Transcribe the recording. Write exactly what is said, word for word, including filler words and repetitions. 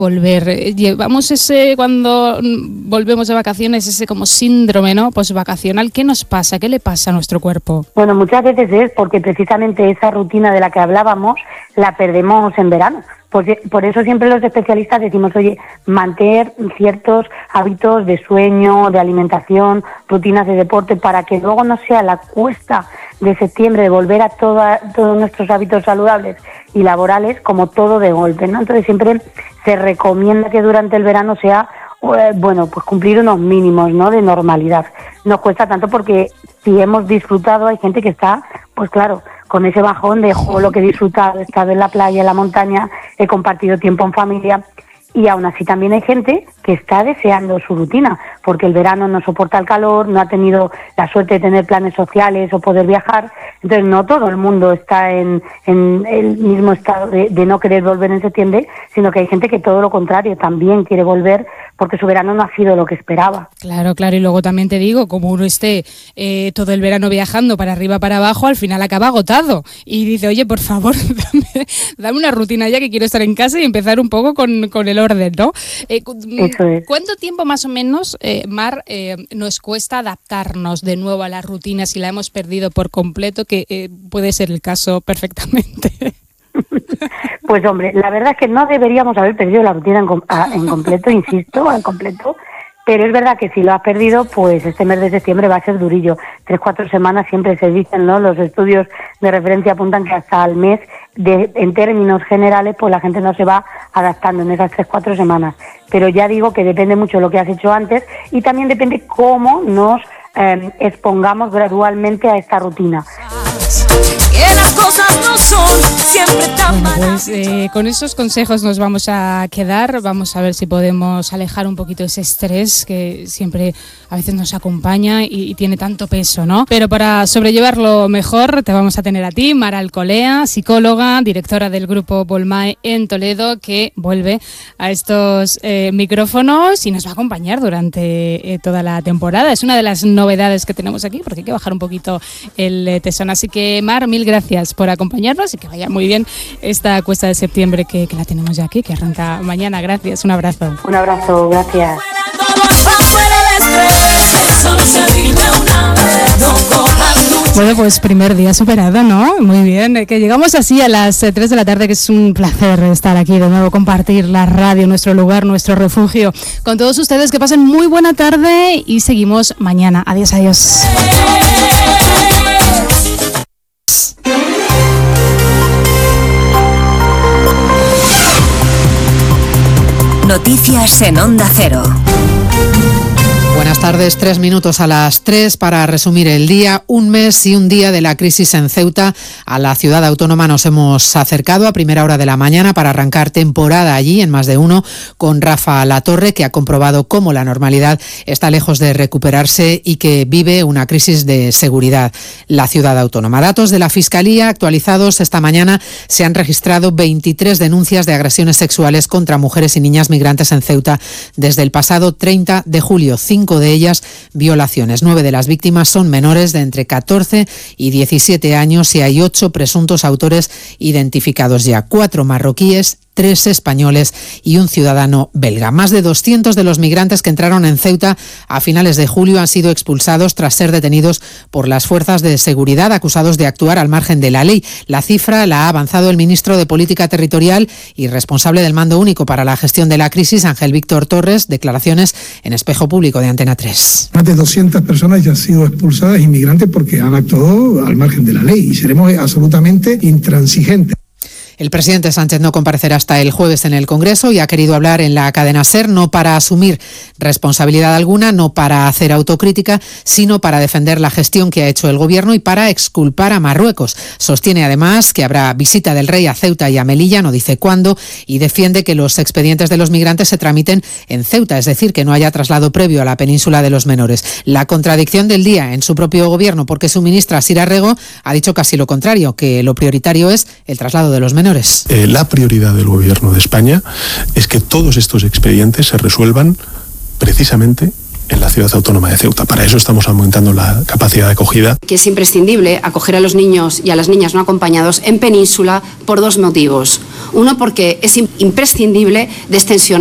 volver. Llevamos ese, cuando volvemos de vacaciones, ese como síndrome, ¿no?, posvacacional. ¿Qué nos pasa? ¿Qué le pasa a nuestro cuerpo? Bueno, muchas veces es porque precisamente esa rutina de la que hablábamos la perdemos en verano. Por, por eso siempre los especialistas decimos, oye, mantener ciertos hábitos de sueño, de alimentación, rutinas de deporte, para que luego no sea la cuesta de septiembre de volver a toda, todos nuestros hábitos saludables y laborales como todo de golpe, ¿no? Entonces siempre se recomienda que durante el verano sea, eh, bueno, pues cumplir unos mínimos, ¿no?, de normalidad. Nos cuesta tanto porque si hemos disfrutado, hay gente que está, pues claro, con ese bajón de jo, lo que he disfrutado, he estado en la playa, en la montaña, he compartido tiempo en familia, y aún así también hay gente que está deseando su rutina, porque el verano no soporta el calor, no ha tenido la suerte de tener planes sociales o poder viajar. Entonces no todo el mundo está en, en el mismo estado de, de no querer volver en septiembre, sino que hay gente que todo lo contrario, también quiere volver porque su verano no ha sido lo que esperaba. Claro, claro, y luego también te digo, como uno esté eh, todo el verano viajando para arriba, para abajo, al final acaba agotado y dice, oye, por favor, dame, dame una rutina ya, que quiero estar en casa y empezar un poco con, con el orden, ¿no? Eh, Eso es. ¿Cuánto tiempo más o menos, eh, Mar, eh, nos cuesta adaptarnos de nuevo a la rutina si la hemos perdido por completo, que eh, puede ser el caso perfectamente? Pues hombre, la verdad es que no deberíamos haber perdido la rutina en, com- a, en completo, insisto, en completo, pero es verdad que si lo has perdido, pues este mes de septiembre va a ser durillo. Tres, cuatro semanas siempre se dicen, ¿no? Los estudios de referencia apuntan que hasta el mes, de, en términos generales, pues la gente no se va adaptando en esas tres, cuatro semanas. Pero ya digo que depende mucho de lo que has hecho antes y también depende cómo nos eh, expongamos gradualmente a esta rutina. Que las cosas no son siempre tan bueno, pues eh, con esos consejos nos vamos a quedar. Vamos a ver si podemos alejar un poquito ese estrés que siempre a veces nos acompaña y, y tiene tanto peso, ¿no? Pero para sobrellevarlo mejor te vamos a tener a ti, Mar Alcolea, psicóloga, directora del grupo Bolmae en Toledo, que vuelve a estos eh, micrófonos y nos va a acompañar durante eh, toda la temporada. Es una de las novedades que tenemos aquí, porque hay que bajar un poquito el eh, tesón. Así que, Mar, mil gracias por acompañarnos y que vaya muy bien esta cuesta de septiembre que, que la tenemos ya aquí, que arranca mañana. Gracias, un abrazo. Un abrazo, gracias. Bueno, pues primer día superado, ¿no? Muy bien, que llegamos así a las tres de la tarde, que es un placer estar aquí de nuevo, compartir la radio, nuestro lugar, nuestro refugio, con todos ustedes. Que pasen muy buena tarde y seguimos mañana. Adiós, adiós. Noticias en Onda Cero. Buenas tardes, tres minutos a las tres para resumir el día. Un mes y un día de la crisis en Ceuta. A la ciudad autónoma nos hemos acercado a primera hora de la mañana para arrancar temporada allí en Más de Uno con Rafa Latorre, que ha comprobado cómo la normalidad está lejos de recuperarse y que vive una crisis de seguridad la ciudad autónoma. Datos de la Fiscalía actualizados esta mañana: se han registrado veintitrés denuncias de agresiones sexuales contra mujeres y niñas migrantes en Ceuta desde el pasado treinta de julio. Cinco de ellas violaciones. Nueve de las víctimas son menores de entre catorce y diecisiete años y hay ocho presuntos autores identificados ya. Cuatro marroquíes, tres españoles y un ciudadano belga. Más de doscientos de los migrantes que entraron en Ceuta a finales de julio han sido expulsados tras ser detenidos por las fuerzas de seguridad, acusados de actuar al margen de la ley. La cifra la ha avanzado el ministro de Política Territorial y responsable del Mando Único para la Gestión de la Crisis, Ángel Víctor Torres. Declaraciones en Espejo Público de Antena tres. Más de doscientas personas ya han sido expulsadas, inmigrantes, porque han actuado al margen de la ley, y seremos absolutamente intransigentes. El presidente Sánchez no comparecerá hasta el jueves en el Congreso y ha querido hablar en la cadena SER, no para asumir responsabilidad alguna, no para hacer autocrítica, sino para defender la gestión que ha hecho el Gobierno y para exculpar a Marruecos. Sostiene además que habrá visita del rey a Ceuta y a Melilla, no dice cuándo, y defiende que los expedientes de los migrantes se tramiten en Ceuta, es decir, que no haya traslado previo a la península de los menores. La contradicción del día en su propio Gobierno, porque su ministra Sira Rego ha dicho casi lo contrario, que lo prioritario es el traslado de los menores. Eh, la prioridad del Gobierno de España es que todos estos expedientes se resuelvan precisamente en la ciudad autónoma de Ceuta. Para eso estamos aumentando la capacidad de acogida. Que es imprescindible acoger a los niños y a las niñas no acompañados en península por dos motivos. Uno, porque es imprescindible destensionar